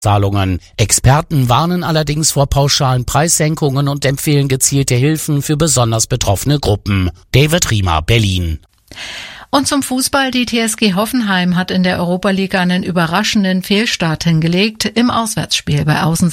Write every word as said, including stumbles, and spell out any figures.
Zahlungen. Experten warnen allerdings vor pauschalen Preissenkungen und empfehlen gezielte Hilfen für besonders betroffene Gruppen. David Riemer, Berlin. Und zum Fußball, die T S G Hoffenheim hat in der Europa League einen überraschenden Fehlstart hingelegt im Auswärtsspiel bei Außen